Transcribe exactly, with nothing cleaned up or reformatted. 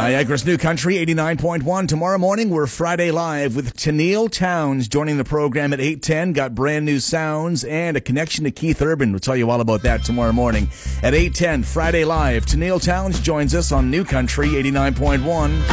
Niagara's New Country, eighty-nine point one. Tomorrow morning, we're Friday Live with Tennille Townes joining the program at eight ten. Got brand new sounds and a connection to Keith Urban. We'll tell you all about that tomorrow morning at eight ten. Friday Live. Tennille Townes joins us on New Country, eighty-nine point one.